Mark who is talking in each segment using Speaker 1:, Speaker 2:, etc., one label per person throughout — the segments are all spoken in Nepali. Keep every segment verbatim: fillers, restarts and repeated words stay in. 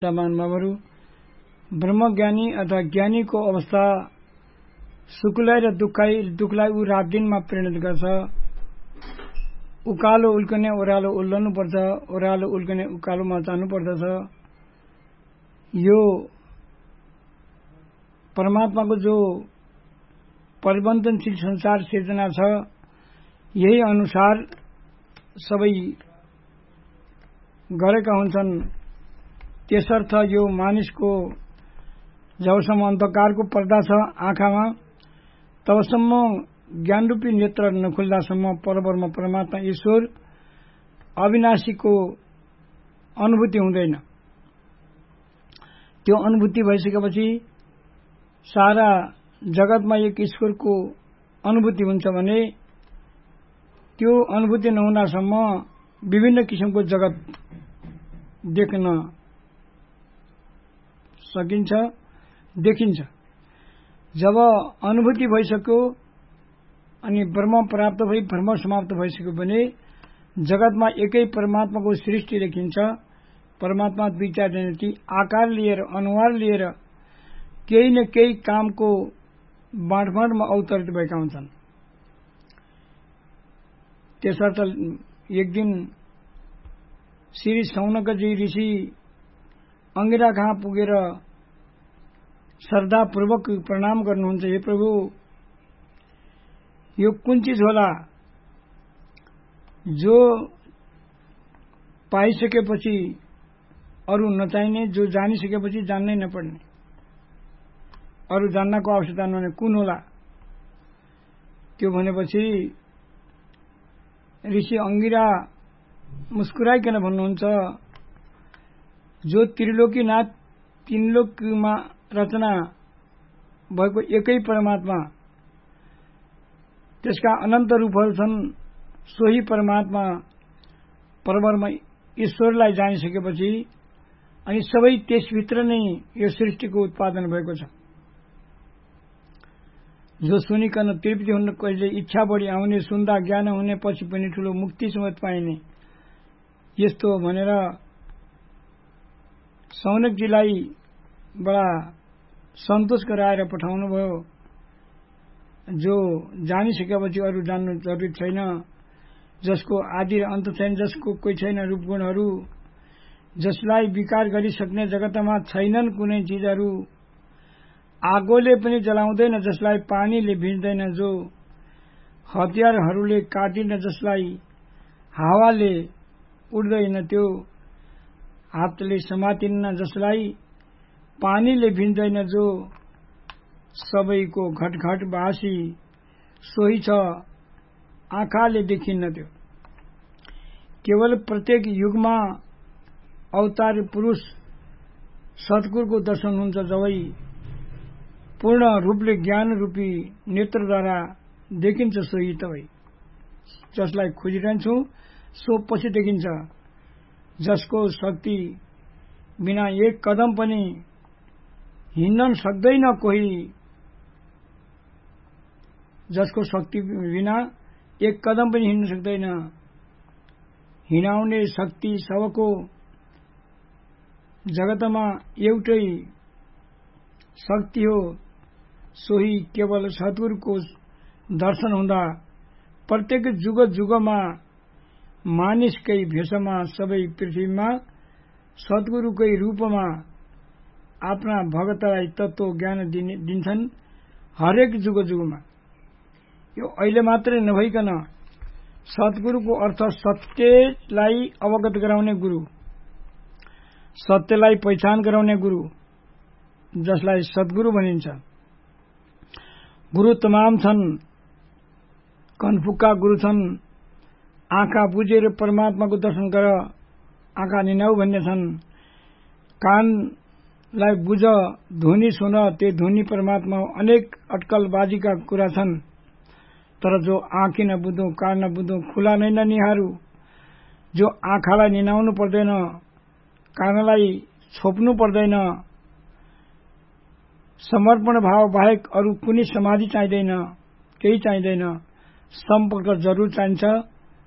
Speaker 1: महानुभावहरू, ब्रह्मज्ञानी अथवा ज्ञानीको अवस्था सुखलाई र दुःखलाई दुःखलाई ऊ रात दिनमा परिणत गर्छ। उकालो उल्कने ओह्रालो उल्लनु पर्छ, ओह्रालो उल्कने उकालोमा जानु पर्दछ। यो परमात्माको जो परिवर्तनशील संसार सिर्जना छ, यही अनुसार सबै गरेका हुन्छन्। त्यसर्थ यो मानिसको जबसम्म अन्धकारको पर्दा छ आँखामा, तबसम्म ज्ञानरूपी नेत्र नखुल्दासम्म परब्रह्म परमात्मा ईश्वर अविनाशीको अनुभूति हुँदैन। त्यो अनुभूति भइसकेपछि सारा जगतमा एक ईश्वरको अनुभूति हुन्छ भने त्यो अनुभूति नहुँदासम्म विभिन्न किसिमको जगत देख्न सकिन्छ, देखिन्छ। जब अनुभूति भइसक्यो अनि ब्रह्म प्राप्त भई भ्रम समाप्त भइसक्यो भने जगतमा एकै परमात्माको सृष्टि देखिन्छ। परमात्मा दुई चार ती आकार लिएर अनुहार लिएर केही न केही कामको बाँडफाँडमा अवतरित भएका हुन्छन्। त्यसर्थ एक दिन श्री सौनकजी ऋषि अंगिरा कहाँ पुगेर श्रद्धापूर्वक प्रणाम गर्नुहुन्छ। हे प्रभु, यो कुन चीज होला जो पाइसकेपछि अरू नचाहिने, जो जानिसकेपछि जान्नै नपर्ने, अरू जान्नको आवश्यकता नहुने कुन होला? त्यो भनेपछि ऋषि अंगिरा मुस्कुराइकन भन्नुहुन्छ, जो त्रिलोकीनाथ तीनलोकमा रचना भएको एकै परमात्मा, त्यसका अनन्त रूपहरू छन्। सोही परमात्मा परब्रह्म ईश्वरलाई जानिसकेपछि अनि सबै त्यसभित्र नै यो सृष्टिको उत्पादन भएको छ। जो सुनिकन तृप्ति हुन, कहिले इच्छा बढी आउने, सुन्दा ज्ञान हुने, पछि पनि ठूलो मुक्ति समेत पाइने, यस्तो भनेर सौनकजीलाई बडा सन्तोष गराएर पठाउनु भयो। जो जानिसकेपछि अरू जान्नु जरुरी छैन, जसको आदि र अन्त छैन, जसको कोही छैन रूपगुणहरू, जसलाई विकार गरिसक्ने जगतमा छैनन् कुनै चीजहरू, आगोले पनि जलाउँदैन जसलाई पानीले भिज्दैन, जो हतियारहरूले काटिन जसलाई हावाले उड्दैन, त्यो हातले समातिन्न जसलाई पानीले भिज्दैन, जो सबैको घटघट बासी सोही छ आँखाले देखिन्न। त्यो केवल प्रत्येक युगमा अवतार पुरुष सद्गुरुको दर्शन हुन्छ, जबै पूर्ण रूपले ज्ञान रूपी नेत्रद्वारा देखिन्छ। सोही तबै जसलाई खोजिरहन्छौ सो पछि देखिन्छ। जसको शक्ति बिना एक कदम पनि हिँड्न सक्दैन कोही, जसको शक्ति बिना एक कदम पनि हिँड्न सक्दैन, हिँडाउने शक्ति सबको जगतमा एउटै शक्ति हो। सोही केवल सद्गुरुको दर्शन हुँदा प्रत्येक जुग जुगमा मानिसकै भेषमा सबै पृथ्वीमा सद्गुरुकै रूपमा आफ्ना भगतलाई तत्व ज्ञान दिन्छन् हरेक जुग जुगमा। यो अहिले मात्रै नभइकन सद्गुरुको अर्थ सत्यलाई अवगत गराउने गुरु, सत्यलाई पहिचान गराउने गुरु, जसलाई सद्गुरु भनिन्छ। गुरु तमाम छन्, कनफुक्का गुरु छन्। आँखा बुझेर परमात्माको दर्शन गर, आँखा निनाउ भन्ने छन्। कानलाई बुझ, ध्वनि सुन, त्यो ध्वनि परमात्मा हो। अनेक अटकलबाजीका कुरा छन्, तर जो आँखी नबुझौं, कान नबुझौं, खुला नै ननिहारू, जो आँखालाई निनाउनु पर्दैन, कानलाई छोप्नु पर्दैन, समर्पण भाव बाहेक अरू कुनै समाधि चाहिँदैन, केही चाहिँदैन। सम्पर्क जरुर चाहिन्छ।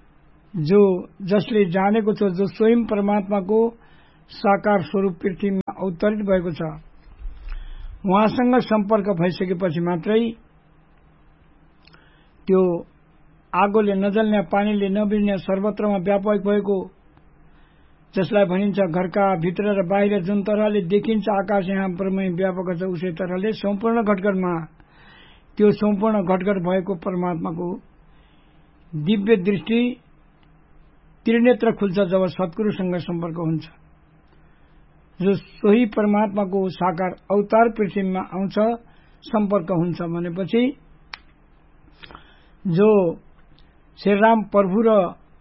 Speaker 1: जो जसले जानेको छ, जो स्वयं परमात्माको साकार स्वरूप पृथ्वीमा अवतरित भएको छ। उहाँसँग सम्पर्क भइसकेपछि मात्रै त्यो आगोले नजल्ने, पानीले नबिज्ने, सर्वत्रमा व्यापक भएको, जसलाई भनिन्छ घरका भित्र र बाहिर जुन तरहले देखिन्छ आकाश यहाँ परमै व्यापक छ, उसै तरहले सम्पूर्ण घटघटमा त्यो सम्पूर्ण घटघट भएको परमात्माको दिव्य दृष्टि त्रिनेत्र खुल्छ जब सद्गुरुसँग सम्पर्क हुन्छ। जो सोही परमात्माको साकार अवतार पृथ्वीमा आउँछ, सम्पर्क हुन्छ भनेपछि जो श्रीराम प्रभु र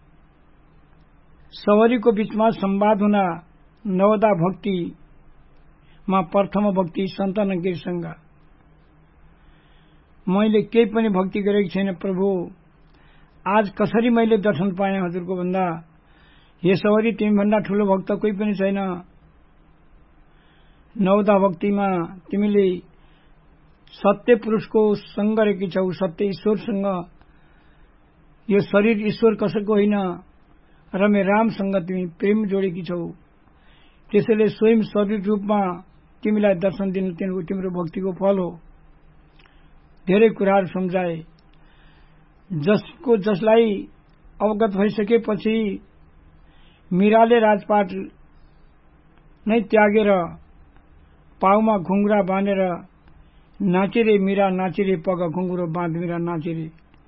Speaker 1: सवरीको बीचमा संवाद हुन नवदा भक्तिमा प्रथम भक्ति सन्तान गिरसँग मैले केही पनि भक्ति गरेको छैन प्रभु, आज कसरी मैले दर्शन पाएँ हजुरको भन्दा, हे सवरी तिमी भन्दा ठूलो भक्त कोही पनि छैन। नवदा भक्तिमा तिमीले सत्य पुरुषको सँग गरेकी छौ, सत्य ईश्वरसँग। यो शरीर ईश्वर कसैको होइन, र मे रामसँग तिमी प्रेम जोडेकी छौ। त्यसैले स्वयं शरीर रूपमा तिमीलाई दर्शन दिन तिम्रो भक्तिको फल हो। धेरै कुराहरू सम्झाए। जसको जसलाई अवगत भइसकेपछि मीराले राजपाट नै त्यागेर पाउमा घुङ्रा बाँधेर नाचिरे मीरा, नाचिरे पग घुङ्रो बाँध मीरा नाचिरे।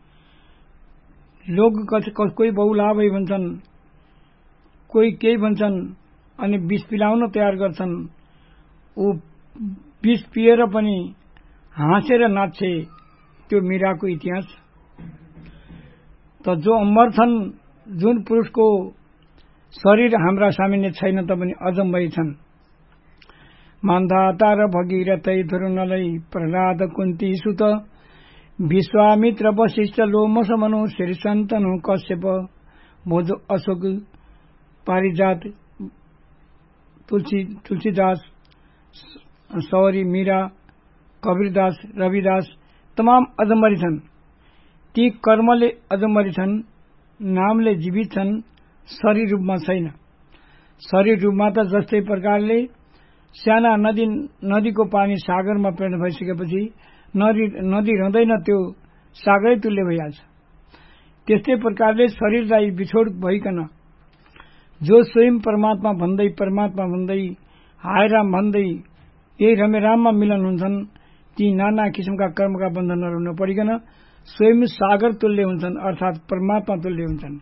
Speaker 1: लोग कोही बहुला भई भन्छन्, कोही केही भन्छन् अनि विष पिलाउन तयार गर्छन्। ऊ विष पिएर पनि हाँसेर नाच्छे, त्यो मीराको इतिहास। त जो अमर छन्, जुन पुरुषको शरीर हाम्रा सामान्य छैन त पनि अजम्भै छन्। मान्धाता र भगीरथै धुरुनलै प्रहलाद कुन्ती सुत विश्वामित्र वशिष्ठ लोमस मनु श्री सन्तनु कश्यप भोज अशोक पारिजात तुलसी तुलसीदास सवरी मीरा कबीरदास रविदास तमाम अजम्बरी छन्। ती कर्मले अजम्बरी छन्, नामले जीवित छन्, शरीर रूपमा छैन। शरीर रूपमा त जस्तै प्रकारले साना नदी नदीको पानी सागरमा परिणत भइसकेपछि नदी नदी रहँदैन, त्यो सागरै तुल्य भइहाल्छ। त्यस्तै प्रकारले शरीरलाई बिछोड भइकन जो स्वयं परमात्मा भन्दै परमात्मा भन्दै हाय राम भन्दै यही रमेराममा मिलन हुन्छन्, ती नाना किसिमका कर्मका बन्धनहरू नपरिकन स्वयं सागर तुल्य हुन्छन्, अर्थात परमात्मा तुल्य हुन्छन्।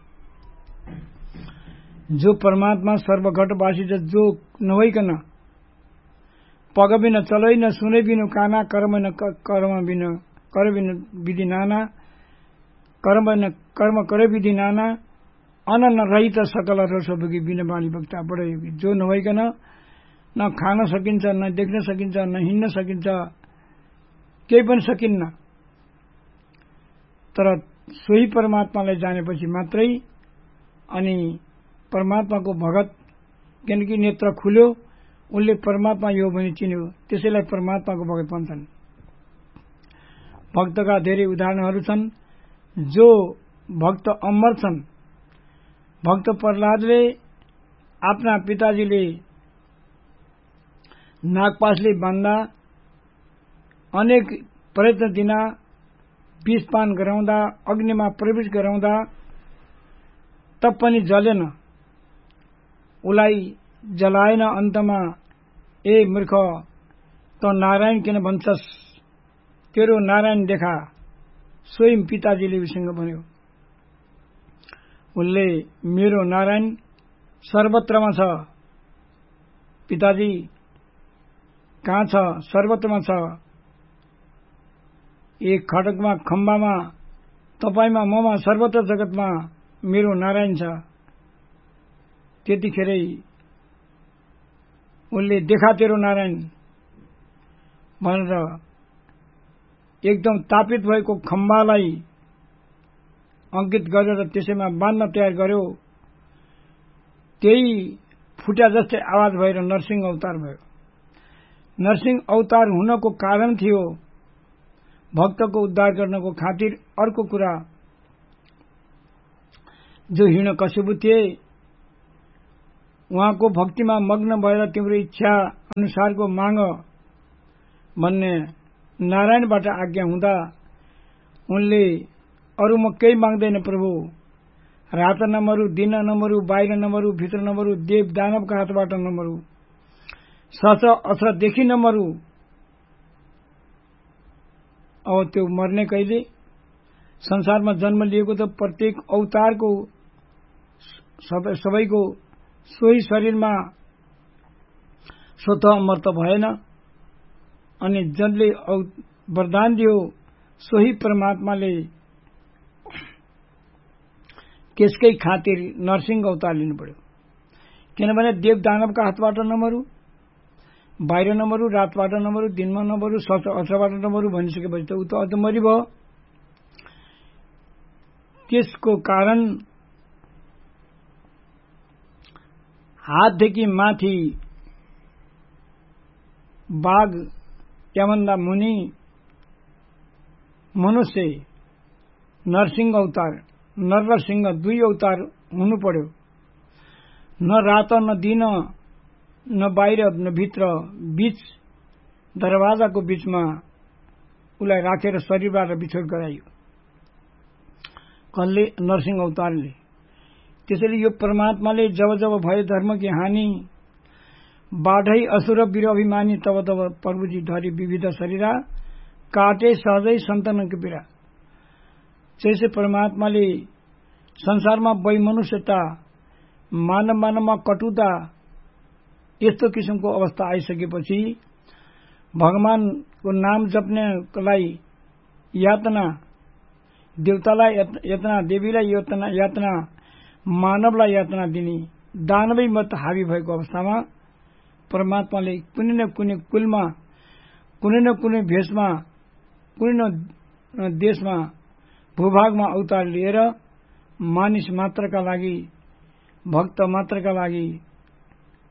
Speaker 1: जो परमात्मा सर्वघटवासी जो नभइकन पग बिन चलै न सुनै बिनु काना कर्म न कर्म बिन कर बिन विधि नाना कर्म न कर्म करे विधि नाना अनन्न रहित सकल रसोभोगी बिन बानी भक्ता बडै योगी। जो नभइकन न खान सकिन्छ, न देख्न सकिन्छ, न हिँड्न सकिन्छ, केही पनि सकिन्न। तर सोही परमात्मालाई जानेपछि मात्रै अनि परमात्माको भगत किनकि नेत्र खुल्यो, उनले परमात्मा यो भनी चिन्यो, त्यसैलाई परमात्माको भगत भन्छन्। भक्तका धेरै उदाहरणहरू छन्। जो भक्त अमर छन्, भक्त प्रहलादले आफ्ना पिताजीले नागपासले बाँध्दा अनेक प्रयत्न दिना, विषपान गराउँदा, अग्निमा प्रवेश गराउँदा तब पनि जलेन, उसलाई जलाएन। अन्तमा ए मूर्ख त नारायण किन भन्छस्, तेरो नारायण देखा, स्वयं पिताजीले उसँग भन्यो। उसले मेरो नारायण सर्वत्रमा छ पिताजी, कहाँ छ? सर्वत्रमा छ। एक खड्गमा, खम्बामा, तपाईमा, ममा, सर्वत्र जगतमा मेरो नारायण छ। त्यतिखेरै उसले देखा तेरो नारायण भनेर एकदम तापित भएको खम्बालाई अंकित गरेर त्यसैमा बाँध्न तयार गर्यो। त्यही फुट्या जस्तै आवाज भएर नरसिंह अवतार भयो। नरसिंह अवतार हुनको कारण थियो भक्तको उद्धार गर्नको खातिर। अर्को कुरा, जो हिरण्यकश्यप थिए, उहाँको भक्तिमा मग्न भएर तिम्रो इच्छा अनुसारको माग भन्ने नारायणबाट आज्ञा हुँदा उनले अरू म केही माग्दैन प्रभु, रात नमरु, दिन नमरु, बाहिर नमरु, भित्र नमरु, देव दानवका हातबाट नमरु, सच अथवा देखि नमरु। अब त्यो मर्ने कहिले? संसारमा जन्म लिएको त प्रत्येक अवतारको सबैको सोही शरीरमा स्वत अमर त भएन। अनि जसले वरदान दियो सोही परमात्माले त्यसकै खातिर नरसिंह अवतार लिनु पर्यो। किनभने देव दानवका हातबाट नमरु, बाहिर नमरु, रातबाट नमरु, दिनमा नमरु, सच अथबाट नमरु भनिसकेपछि त ऊ त अझ मरिभयो। त्यसको कारण हातदेखि माथि बाघ त्योभन्दा मुनि मनुष्य नरसिंह अवतार, नर र सिंह दुई अवतार हुनु पर्यो। न रात न दिन, न बाहिर न भित्र, बीच दरवाजाको बीचमा उसलाई राखेर शरीरबाट बिछोड गराइयो कसले? नरसिंह अवतारले। त्यसैले यो परमात्माले जब जब भयो धर्म की हानि, बाढै असुर वीर अभिमानी, तब तब प्रभुजी धरी विविध शरीरा, काटे सहजै सन्तानको पीडा। जैसे परमात्माले संसारमा वैमनुष्यता, मानव मानवमा कटुता, यस्तो किसिमको अवस्था आइसकेपछि भगवानको नाम जप्नेलाई यातना, देवतालाई यातना, देवीलाई यातना, यातना मानवलाई यातना दिने दानवै मत हावी भएको अवस्थामा परमात्माले कुनै न कुनै कुलमा, कुनै न कुनै भेषमा, कुनै न देशमा, भूभागमा अवतार लिएर मानिस मात्रका लागि, भक्त मात्रका लागि